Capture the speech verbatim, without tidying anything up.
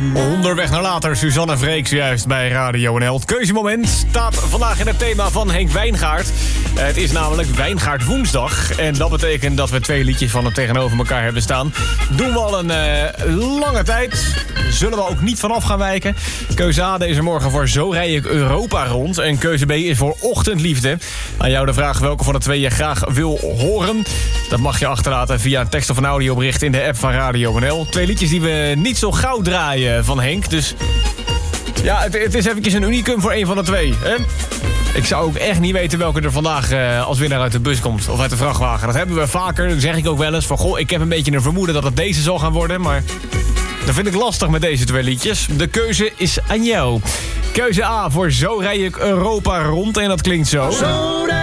Onderweg naar later, Suzanne Vreeks juist bij Radio N L. Het keuzemoment staat vandaag in het thema van Henk Wijngaard. Het is namelijk Wijngaard woensdag. En dat betekent dat we twee liedjes van hem tegenover elkaar hebben staan. Doen we al een uh, lange tijd. Zullen we ook niet vanaf gaan wijken. Keuze A deze morgen voor Zo rij ik Europa rond. En keuze B is voor Ochtendliefde. Aan jou de vraag welke van de twee je graag wil horen. Dat mag je achterlaten via een tekst of een audiobericht in de app van Radio N L. Twee liedjes die we niet zo gauw draaien van Henk. Dus ja, het, het is eventjes een unicum voor een van de twee. Hè? Ik zou ook echt niet weten welke er vandaag uh, als winnaar uit de bus komt. Of uit de vrachtwagen. Dat hebben we vaker. Dan zeg ik ook wel eens van... Goh, ik heb een beetje een vermoeden dat het deze zal gaan worden. Maar dat vind ik lastig met deze twee liedjes. De keuze is aan jou. Keuze A voor Zo rij ik Europa rond. En dat klinkt zo. Zo